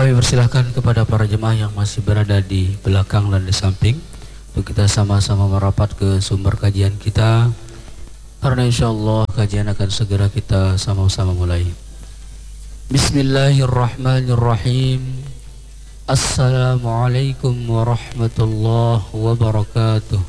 Kami persilahkan kepada para jemaah yang masih berada di belakang dan di samping untuk kita sama-sama merapat ke sumber kajian kita, karena insyaallah kajian akan segera kita sama-sama mulai. Bismillahirrahmanirrahim. Assalamualaikum warahmatullahi wabarakatuh.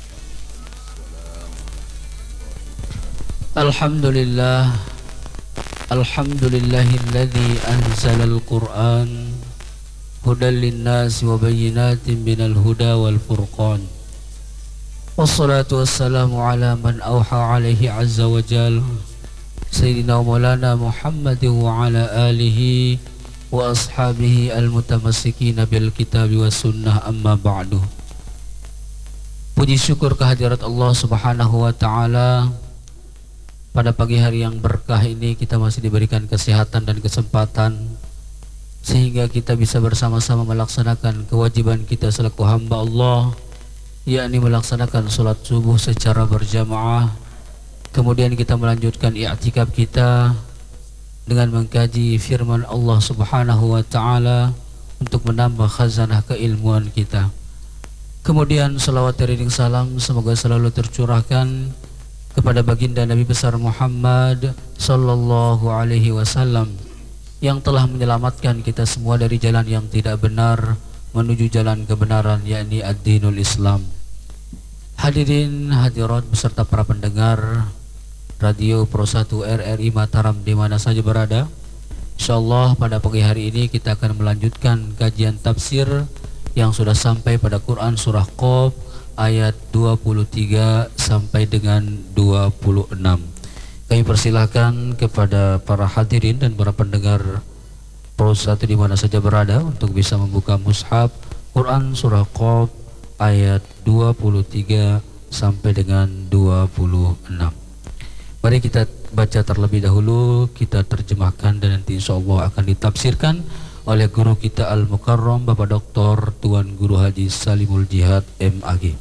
Alhamdulillah, alhamdulillahilladzi anzalal Qur'an hudan linnasi wa bayyinatin minal huda wal furqan. Wassalatu wassalamu ala man awha alaihi azza wa jal Sayyidina wa maulana Muhammadin wa ala alihi wa ashabihi al-mutamassikina bil kitabi wa sunnah, amma ba'du. Puji syukur kehadirat Allah subhanahu wa ta'ala. Pada pagi hari yang berkah ini kita masih diberikan kesehatan dan kesempatan sehingga kita bisa bersama-sama melaksanakan kewajiban kita selaku hamba Allah, yakni melaksanakan sholat subuh secara berjamaah. Kemudian kita melanjutkan i'tikaf kita dengan mengkaji firman Allah subhanahu wa ta'ala untuk menambah khazanah keilmuan kita. Kemudian salawat dan salam semoga selalu tercurahkan kepada baginda Nabi besar Muhammad sallallahu alaihi wasallam yang telah menyelamatkan kita semua dari jalan yang tidak benar menuju jalan kebenaran, yakni ad-dinul Islam. Hadirin hadirat beserta para pendengar Radio Pro 1 RRI Mataram di mana saja berada, insyaallah pada pagi hari ini kita akan melanjutkan kajian tafsir yang sudah sampai pada Quran surah Qaf ayat 23 sampai dengan 26. Kami persilahkan kepada para hadirin dan para pendengar Pro 1 di mana saja berada untuk bisa membuka mushaf Quran surah Qaf ayat 23 sampai dengan 26. Mari kita baca terlebih dahulu, kita terjemahkan dan nanti insyaallah akan ditafsirkan oleh guru kita Al-Mukarram Bapak Dr. Tuan Guru Haji Salimul Jihad MAG.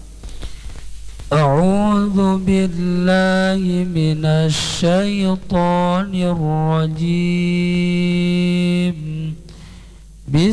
A'udzu billahi minasy syaithanir rajim.